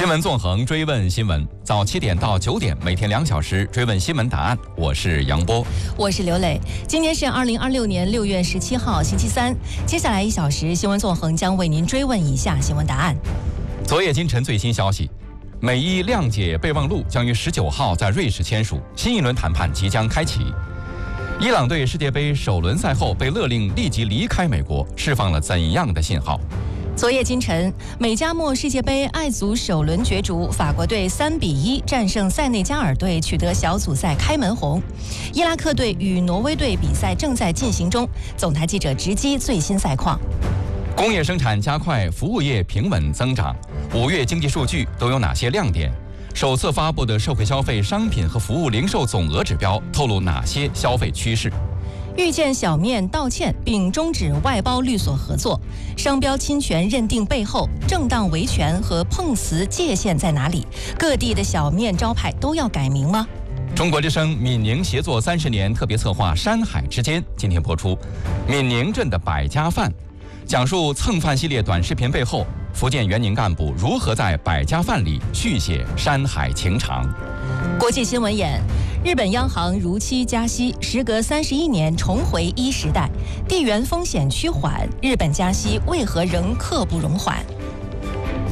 新闻纵横，追问新闻，早7点到9点，每天2小时追问新闻答案。我是杨波， 我是刘磊。今天是2026年6月17号，星期三。接下来1小时，新闻纵横将为您追问以下新闻答案。 昨夜今晨最新消息，美伊谅解备忘录将于19号在瑞士签署，新一轮谈判即将开启。伊朗队世界杯首轮赛后被勒令立即离开美国，释放了怎样的信号？ 昨夜今晨，美加墨世界杯爱足首轮角逐，法国队3-1战胜塞内加尔队，取得小组赛开门红。伊拉克队与挪威队比赛正在进行中。总台记者直击最新赛况。 工业生产加快，服务业平稳增长。5月经济数据都有哪些亮点？首次发布的社会消费商品和服务零售总额指标透露哪些消费趋势？ 遇见小面道歉并终止外包律所合作，商标侵权认定背后正当维权和碰瓷界限在哪里？各地的小面招牌都要改名吗？ 中国之声闽宁协作30年特别策划《山海之间》今天播出，闽宁镇的百家饭，讲述蹭饭系列短视频背后，福建原宁干部如何在百家饭里续写山海情长。 国际新闻眼，日本央行如期加息，时隔31年重回1时代，地缘风险趋缓，日本加息为何仍刻不容缓？